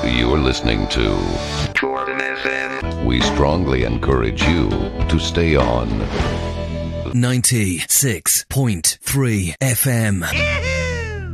You're listening to Jordan FM. We strongly encourage you to stay on 96.3 FM.